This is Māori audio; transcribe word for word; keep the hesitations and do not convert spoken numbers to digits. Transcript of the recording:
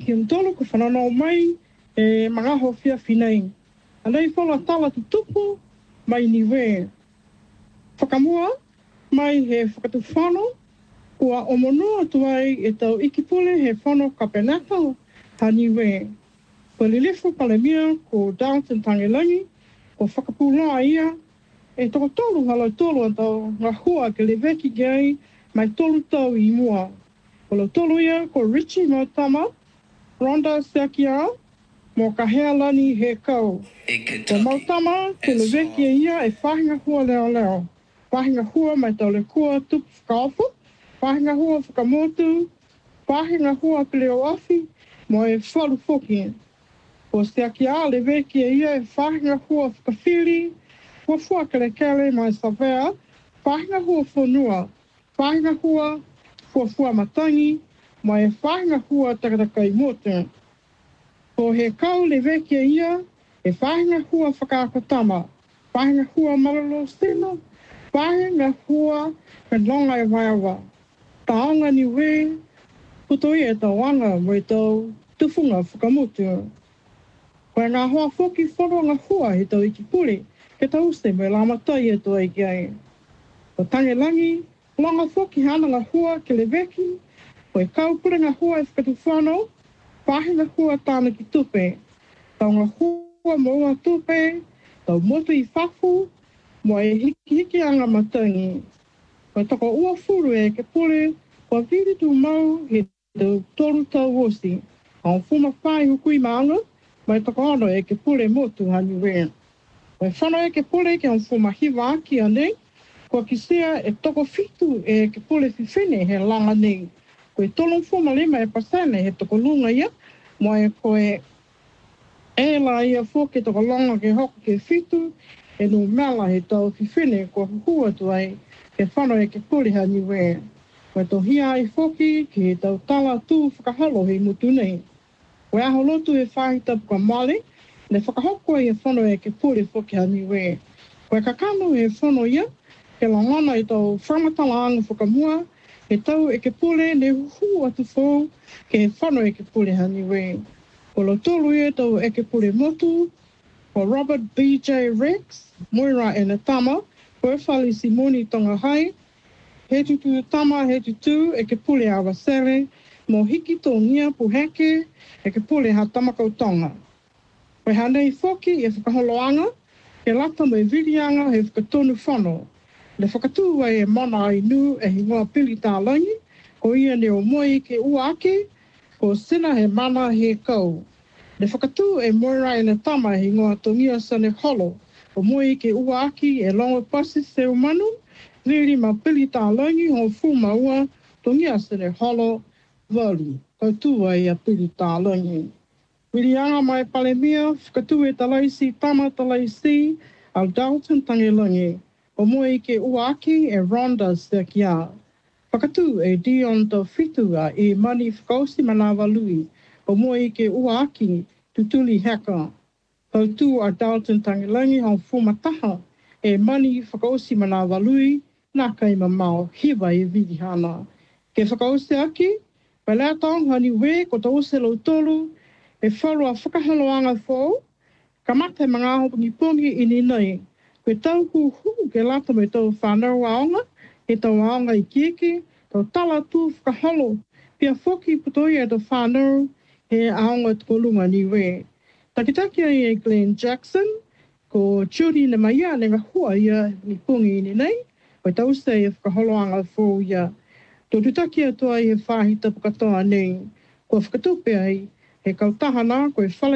hiam tolo ko whananau mai e mangaho fia finei. Anei whala tala tu tupu mai niwe. Whakamua mai he whakatu whano ua omonua tuai e tau ikipule he whano kapenaka ha niwe. Ko lilefo palemia ko Downton Tangelangi ko whakapula ia e toko tolu halau tolu atau ngā hua ke le veki gai mai tolu tau i mua. Ko lo tolu ia ko Richie Mautama, Rhonda Sekia, mo ka hea lani he kau. Ko Mautama ko le veki ia e whahinga hua leo leo. Whahinga hua mai tau le kua tupu whakaofu, whahinga hua whakamotu, whahinga hua peleo afi, mo e whalu foki. Ko Sekia le veki ia e whahinga hua whakawhiri, Hua fua kele kele mai savea, whahinga hua whanua, whahinga hua fua fua matangi, mai e whahinga hua takatakai motu. Ko he kau le vekia ia, e whahinga hua whakaakotama, whahinga hua malolo sino, whahinga hua penlonga e waiawa. Taonga ni we, puto i e tauanga mo i tau tufunga whakamotu. Ko e ngā hoa whoki whoro ngā hua he tau iki puri, ke tau se me la matai e toa i kia. Ko Tangelangi, longa whoki hana ngā hua ke le veki, ko e kaupure ngā hua e whakatu whanau, whahinga hua tāna ki tupe. Tau ngā hua moua tupe, tau motu i whafu, mo e hiki hiki anga matangi. Ko e toko ua furu e ke pule, ko viri tu mau he tau toru tau wosi. Ang fuma whai hukui maanga, mai toko ano e ke pule motu hani wea. Koe whanau e ke pule ke on fuma hiwa aki anei, ko ki sea e toko fitu e ke pule whiwhine he langa nei. Koe tolong fuma lima e pasane he toko lunga ia, mo e koe e la ia fōke toko longa ke hoko ke fitu, e nu mela he tau whiwhine ko hua tuai ke whanau e ke pule ha niwe. Koe to hia ai fōki ke he tau tala tū whakahalo he mutu nei. Koe aho lotu e whahita puka male, le whakahoko e whanau e ke pule whoki ha niwe. Koe kakano e whanau ia, ke langana i tau whangatala anga whakamua, he tau e ke pule ne hu atu whou, ke he whanau e ke pule ha niwe. Ko lo tolu e tau e ke pule motu, ko Robert B J Rex, Moira e na tama, ko e whali Simoni tonga hai, he tutu tama he tutu e ke pule awa sere, mo hiki tō ngia puheke e ke pule ha tamakau tonga. Koe hanei whoki e whakaholoanga, ke lata mai virianga he whakatonu whanau. Le whakatū ai e mana ai nu e hingoa pili tālangi, ko ia ne o moi ke ua ake, ko sina he mana he kau. Le whakatū e moira e na tama he hingoa tongia sane holo, o moi ke ua aki e longa pasi se umanu, riri ma pili tālangi ho fu maua tongia sane holo, walu, kau tū ai a pili tālangi. Wirianga mai palemia, whakatū e talaisi tama talaisi, au Dalton Tangelangi. O moi ke uaki e Rhonda Sekia. Whakatū e Dion tau whitua e mani whakausi manawa lui. O moi ke uaki tutuli heka. Tau tū a Dalton Tangelangi hau fumataha e mani whakausi manawa lui nā kai mamau hiwa e vidihana. Ke whakausi aki, palea taong hani we ko tau se lau tolu e whalua whakahaloanga whou, ka mate mga hopungi pungi ini nei. Koe tau hu hu ke lata me tau whanau aonga, e tau aonga i kieke, tau tala tū whakahalo, pia whoki putoi e tau whanau, he aonga tuko lunga ni we. Takitaki ai e Glenn Jackson, ko Judy na maia ne ngā hua ia ni pungi ini nei, koe tau se e whakahaloanga whou ia. Tō tutaki atua i he whāhita pukatoa nei, ko whakatupe ai, he kautahana koe whale